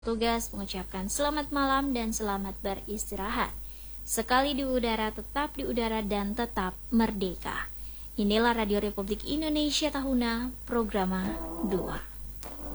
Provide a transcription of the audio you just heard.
Tugas mengucapkan selamat malam dan selamat beristirahat. Sekali di udara, tetap di udara dan tetap merdeka. Inilah Radio Republik Indonesia Tahuna, Programa 2.